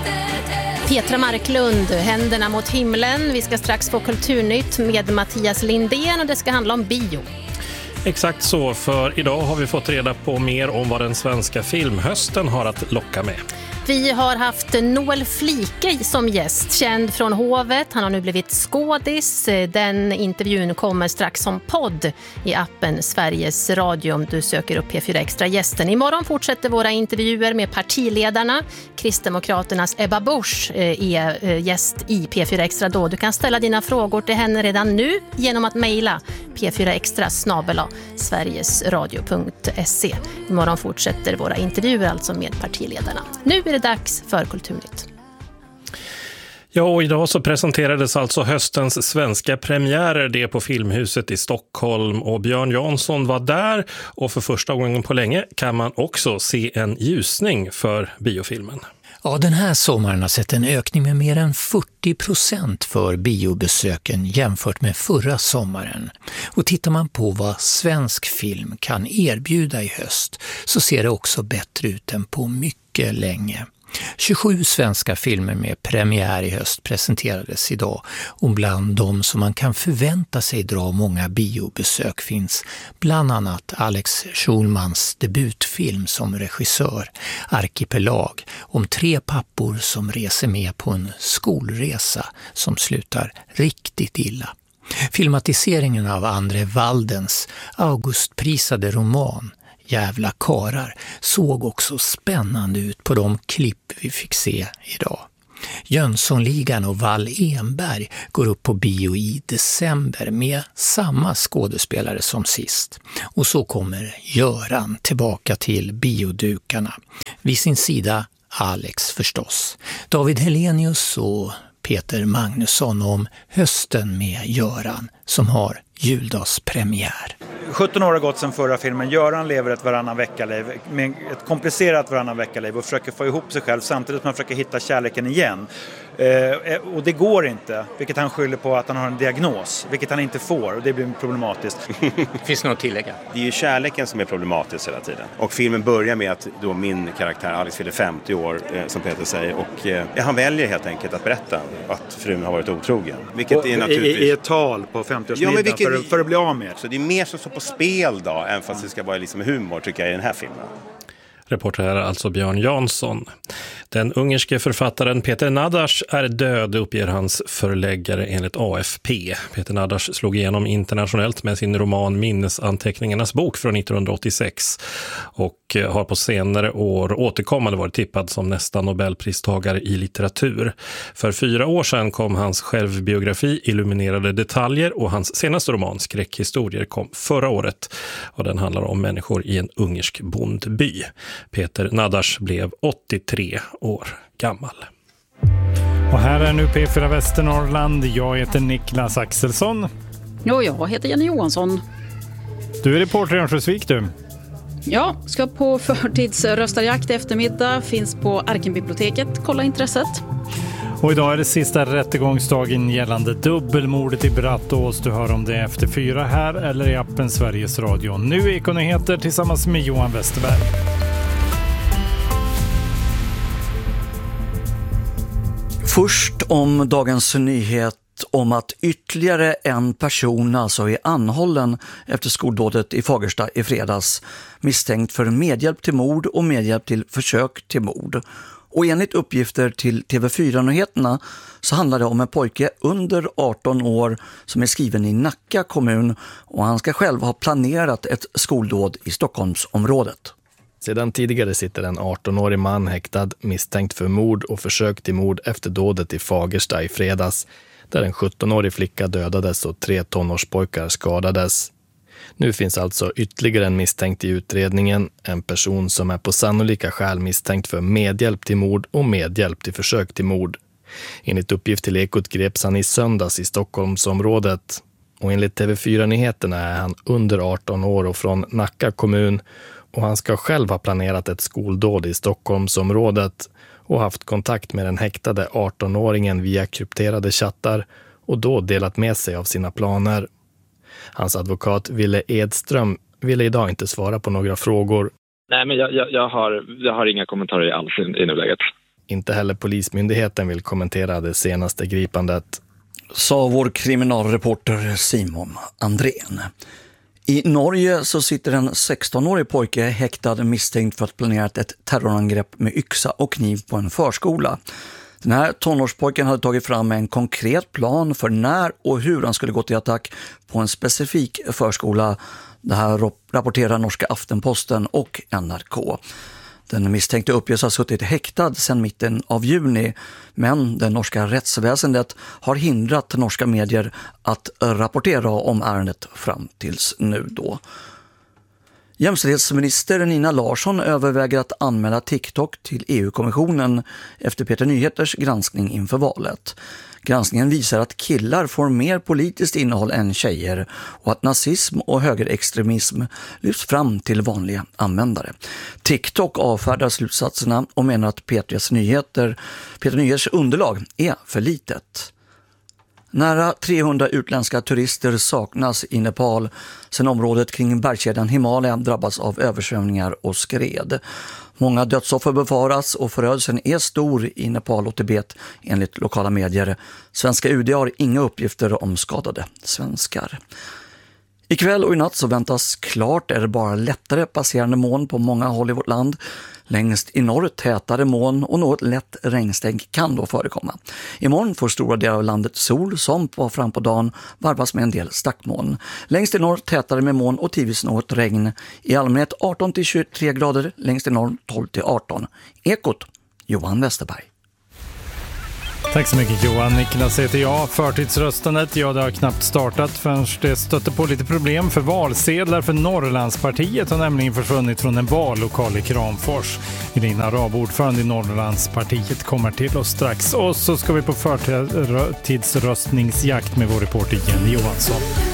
Petra Marklund, händerna mot himlen. Vi ska strax få Kulturnytt med Mattias Lindén och det ska handla om bio. Exakt så, för idag har vi fått reda på mer om vad den svenska filmhösten har att locka med. Vi har haft Noel Flike som gäst, känd från Hovet. Han har nu blivit skådis. Den intervjun kommer strax som podd i appen Sveriges Radio om du söker upp P4 Extra gästen. Imorgon fortsätter våra intervjuer med partiledarna. Kristdemokraternas Ebba Busch är gäst i P4 Extra då. Du kan ställa dina frågor till henne redan nu genom att mejla p4extra@sverigesradio.se. Imorgon fortsätter våra intervjuer alltså med partiledarna. Nu är det dags för Kulturnytt. Ja, och idag så presenterades alltså höstens svenska premiärer, det på Filmhuset i Stockholm, och Björn Jansson var där, och för första gången på länge kan man också se en ljusning för biofilmen. Ja, den här sommaren har sett en ökning med mer än 40% för biobesöken jämfört med förra sommaren. Och tittar man på vad svensk film kan erbjuda i höst så ser det också bättre ut än på mycket länge. 27 svenska filmer med premiär i höst presenterades idag, och bland de som man kan förvänta sig dra många biobesök finns bland annat Alex Schulmans debutfilm som regissör, Arkipelag, om 3 pappor som reser med på en skolresa som slutar riktigt illa. Filmatiseringen av Andre Waldens Augustprisade roman Jävla karar såg också spännande ut på de klipp vi fick se idag. Jönssonligan och Wall Enberg går upp på bio i december med samma skådespelare som sist. Och så kommer Göran tillbaka till biodukarna. Vid sin sida Alex förstås. David Helenius och Peter Magnusson om hösten med Göran som har juldagspremiär. 17 år har gått sedan förra filmen. Göran lever ett varannan vecka-liv, med ett komplicerat varannan vecka-liv, och försöker få ihop sig själv samtidigt som han försöker hitta kärleken igen. Och det går inte, vilket han skyller på att han har en diagnos, vilket han inte får, och det blir problematiskt. Finns det något att tillägga? Det är ju kärleken som är problematisk hela tiden. Och filmen börjar med att då min karaktär Alex fyller 50 år, som Peter säger, och han väljer helt enkelt att berätta att frun har varit otrogen. Vilket är naturligtvis... I ett tal på 50-årsmiddagen för att bli av med. Så det är mer som står på spel då, även fast det ska vara liksom humor tycker jag i den här filmen. Reporter är alltså Björn Jansson. Den ungerske författaren Peter Nadas är död, uppger hans förläggare enligt AFP. Peter Nadas slog igenom internationellt med sin roman Minnesanteckningarnas bok från 1986 och har på senare år återkommande varit tippad som nästa Nobelpristagare i litteratur. För 4 år sedan kom hans självbiografi Illuminerade detaljer, och hans senaste roman Skräckhistorier kom förra året, och den handlar om människor i en ungersk bondby. Peter Nadas blev 83 år gammal. Och här är nu P4 Västernorrland. Jag heter Niklas Axelsson. Och jag heter Jenny Johansson. Du är reporter i Örnsköldsvik, du. Ja, ska på förtidsröstarjakt i eftermiddag. Finns på Arkenbiblioteket. Kolla intresset. Och idag är det sista rättegångsdagen gällande dubbelmordet i Brattås. Du hör om det efter 4 här eller i appen Sveriges Radio. Nu är Ekonyheter tillsammans med Johan Westerberg. Först om dagens nyhet om att ytterligare en person alltså är anhållen efter skoldådet i Fagersta i fredags, misstänkt för medhjälp till mord och medhjälp till försök till mord. Och enligt uppgifter till TV4-nyheterna så handlar det om en pojke under 18 år som är skriven i Nacka kommun, och han ska själv ha planerat ett skoldåd i Stockholmsområdet. Sedan tidigare sitter en 18-årig man häktad misstänkt för mord och försök till mord efter dådet i Fagersta i fredags, där en 17-årig flicka dödades och 3 tonårspojkar skadades. Nu finns alltså ytterligare en misstänkt i utredningen, en person som är på sannolika skäl misstänkt för medhjälp till mord och medhjälp till försök till mord. Enligt uppgift till Ekot greps han i söndags i Stockholmsområdet, och enligt TV4-nyheterna är han under 18 år och från Nacka kommun, och han ska själv ha planerat ett skoldåd i Stockholmsområdet och haft kontakt med den häktade 18-åringen via krypterade chattar och då delat med sig av sina planer. Hans advokat Ville Edström ville idag inte svara på några frågor. Nej, men jag har inga kommentarer alls i nuläget. Inte heller polismyndigheten vill kommentera det senaste gripandet. Sa vår kriminalreporter Simon Andrén. I Norge så sitter en 16-årig pojke häktad misstänkt för att planerat ett terrorangrepp med yxa och kniv på en förskola. Den här tonårspojken hade tagit fram en konkret plan för när och hur han skulle gå till attack på en specifik förskola. Det här rapporterar norska Aftenposten och NRK. Den misstänkte uppges ha suttit häktad sedan mitten av juni, men det norska rättsväsendet har hindrat norska medier att rapportera om ärendet fram tills nu då. Jämställdhetsminister Nina Larsson överväger att anmäla TikTok till EU-kommissionen efter Peter Nyheters granskning inför valet. Granskningen visar att killar får mer politiskt innehåll än tjejer och att nazism och högerextremism lyfts fram till vanliga användare. TikTok avfärdar slutsatserna och menar att Peter Nyheters underlag är för litet. Nära 300 utländska turister saknas i Nepal sedan området kring bergskedjan Himalaya drabbats av översvämningar och skred. Många dödsoffer befaras och förödelsen är stor i Nepal och Tibet enligt lokala medier. Svenska UD har inga uppgifter om skadade svenskar. Ikväll och i natt så väntas klart är det bara lättare passerande moln på många håll i vårt land. Längst i norr tätare moln och något lätt regnstänk kan då förekomma. Imorgon får stora delar av landet sol som fram på dagen varvas med en del stackmoln. Längst i norr tätare med moln och tidvis något regn. I allmänhet 18-23 grader, längst i norr 12-18. Ekot, Johan Westerberg. Tack så mycket Johan. Niklas heter jag. Förtidsröstandet, det har knappt startat förrän det stötte på lite problem för valsedlar för Norrlandspartiet har nämligen försvunnit från en vallokal i Kramfors. Irina Rab, ordförande i Norrlandspartiet, kommer till oss strax. Och så ska vi på förtidsröstningsjakt med vår reporter Jenny Johansson.